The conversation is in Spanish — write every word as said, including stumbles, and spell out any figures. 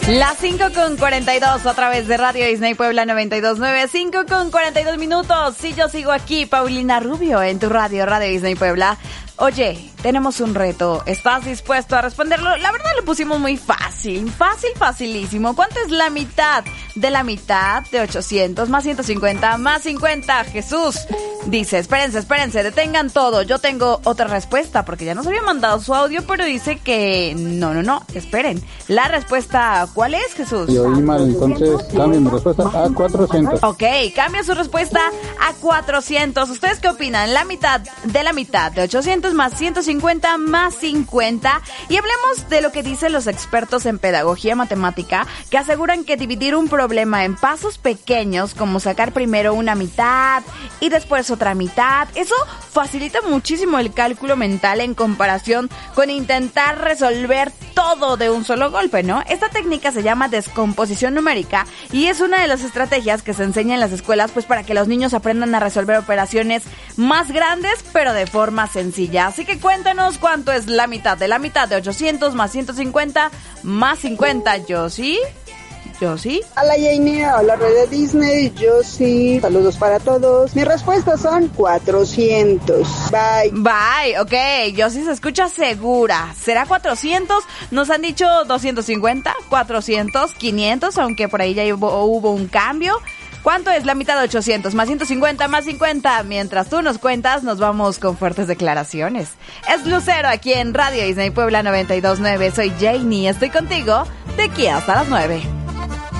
Las cinco con cuarenta y dos a través de Radio Disney Puebla noventa y dos punto nueve, cinco con cuarenta y dos minutos. Sí, yo sigo aquí, Paulina Rubio, en tu radio, Radio Disney Puebla. Oye, tenemos un reto. ¿Estás dispuesto a responderlo? La verdad lo pusimos muy fácil, fácil, facilísimo. ¿Cuánto es la mitad de la mitad de ochocientos más ciento cincuenta más cincuenta? Jesús dice, espérense, espérense, detengan todo. Yo tengo otra respuesta porque ya nos había mandado su audio, pero dice que no, no, no, esperen. La respuesta, ¿cuál es, Jesús? Yo oí mal, entonces cambio mi respuesta a cuatrocientos. Ok, cambia su respuesta a cuatrocientos. ¿Ustedes qué opinan? La mitad de la mitad de ochocientos más ciento cincuenta más cincuenta. Y hablemos de lo que dicen los expertos en pedagogía matemática, que aseguran que dividir un problema en pasos pequeños, como sacar primero una mitad y después otra mitad, eso facilita muchísimo el cálculo mental en comparación con intentar resolver todo de un solo golpe, ¿no? Esta técnica se llama descomposición numérica y es una de las estrategias que se enseña en las escuelas, pues para que los niños aprendan a resolver operaciones más grandes, pero de forma sencilla. Así que cuéntanos cuánto es la mitad de la mitad de ochocientos más ciento cincuenta más cincuenta. Yo sí, yo sí. Hola Janie, hola Radio Disney, yo sí. Saludos para todos. Mis respuestas son cuatrocientos. Bye. Bye, ok. Yo sí se escucha segura. ¿Será cuatrocientos? Nos han dicho doscientos cincuenta, cuatrocientos, quinientos, aunque por ahí ya hubo, hubo un cambio. ¿Cuánto es la mitad de ochocientos más ciento cincuenta más cincuenta? Mientras tú nos cuentas, nos vamos con fuertes declaraciones. Es Lucero aquí en Radio Disney Puebla noventa y dos punto nueve. Soy Janie, estoy contigo de aquí hasta las nueve.